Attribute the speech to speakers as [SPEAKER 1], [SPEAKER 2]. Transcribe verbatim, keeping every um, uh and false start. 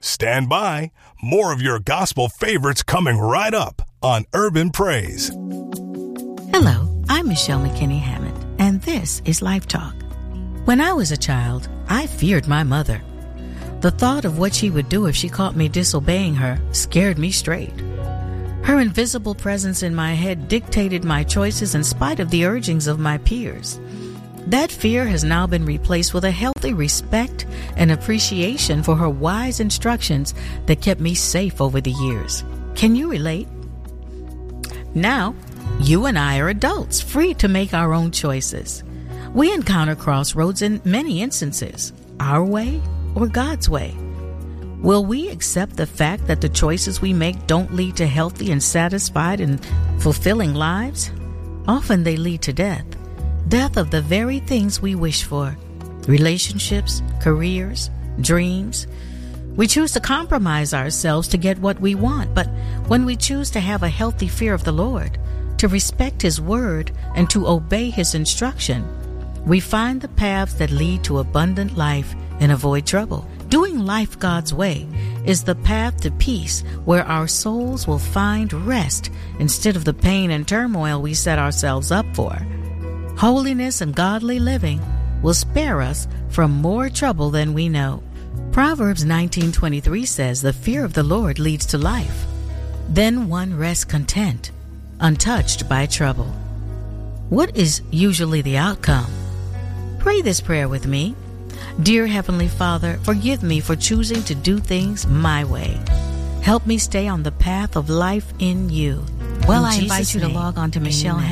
[SPEAKER 1] Stand by. More of your gospel favorites coming right up on Urban Praise.
[SPEAKER 2] Hello, I'm Michelle McKinney Hammond, and this is Life Talk. When I was a child, I feared my mother. The thought of what she would do if she caught me disobeying her scared me straight. Her invisible presence in my head dictated my choices in spite of the urgings of my peers. That fear has now been replaced with a healthy respect and appreciation for her wise instructions that kept me safe over the years. Can you relate? Now, you and I are adults, free to make our own choices. We encounter crossroads in many instances, our way or God's way. Will we accept the fact that the choices we make don't lead to healthy and satisfied and fulfilling lives? Often they lead to death. Death of the very things we wish for. Relationships, careers, dreams. We choose to compromise ourselves to get what we want, but when we choose to have a healthy fear of the Lord, to respect His word, and to obey His instruction, we find the paths that lead to abundant life and avoid trouble. Doing life God's way is the path to peace, where our souls will find rest instead of the pain and turmoil we set ourselves up for. Holiness and godly living will spare us from more trouble than we know. Proverbs nineteen twenty-three says, "The fear of the Lord leads to life. Then one rests content, untouched by trouble." What is usually the outcome? Pray this prayer with me. Dear Heavenly Father, forgive me for choosing to do things my way. Help me stay on the path of life in you. Well, in I invite Jesus you to name, log on to Michelle